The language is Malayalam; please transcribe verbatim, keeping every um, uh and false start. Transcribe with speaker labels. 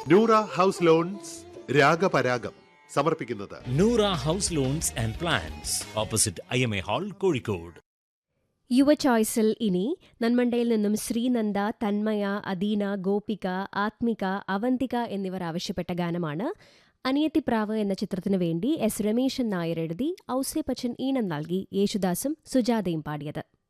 Speaker 1: നൂറ ഹൗസ് ലോൺസ് രാഗപരാഗം സമർപ്പിക്കുന്നത്
Speaker 2: Noora house loans and plans, opposite I M A hall, Kozhikode.
Speaker 3: യുവ ചോയ്സിൽ ഇനി നന്മണ്ടയിൽ നിന്നും ശ്രീനന്ദ, തന്മയ, അദീന, ഗോപിക, ആത്മിക, അവന്തിക എന്നിവർ ആവശ്യപ്പെട്ട ഗാനമാണ്. അനിയത്തിപ്രാവ് എന്ന ചിത്രത്തിനു വേണ്ടി എസ് രമേശൻ നായർ എഴുതി ഔസേപ്പച്ചൻ ഈണം നൽകി യേശുദാസും സുജാതയും പാടിയത്.